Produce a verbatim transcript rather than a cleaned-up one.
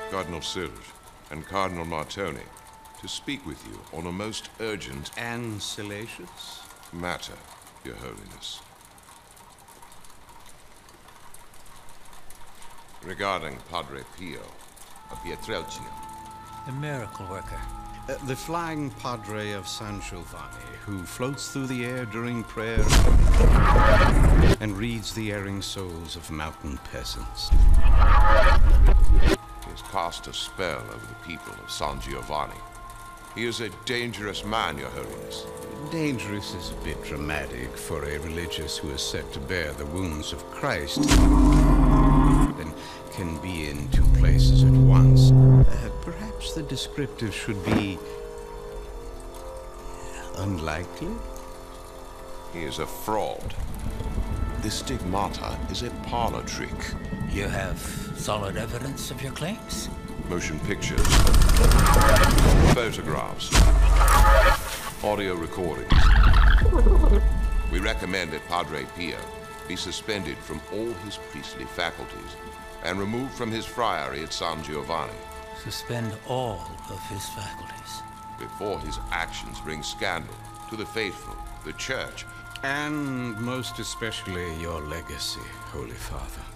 Cardinal Silge and Cardinal Martoni to speak with you on a most urgent and salacious matter, Your Holiness. Regarding Padre Pio of Pietrelcina. The miracle worker. Uh, the flying Padre of San Giovanni, who floats through the air during prayer and reads the erring souls of mountain peasants. He has cast a spell over the people of San Giovanni. He is a dangerous man, Your Holiness. Dangerous is a bit dramatic for a religious who is set to bear the wounds of Christ and can be in two places at once. Uh, perhaps the descriptive should be unlikely? He is a fraud. This stigmata is a parlor trick. You have solid evidence of your claims? Motion pictures, photographs, audio recordings. We recommend that Padre Pio be suspended from all his priestly faculties and removed from his friary at San Giovanni. Suspend all of his faculties. Before his actions bring scandal to the faithful, the Church, and most especially your legacy, Holy Father.